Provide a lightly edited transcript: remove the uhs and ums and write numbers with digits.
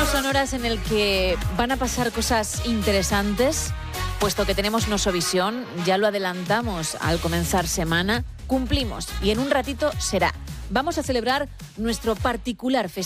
son horas en el que van a pasar cosas interesantes, puesto que tenemos Nosovisión, ya lo adelantamos al comenzar semana, cumplimos y en un ratito será. Vamos a celebrar nuestro particular festival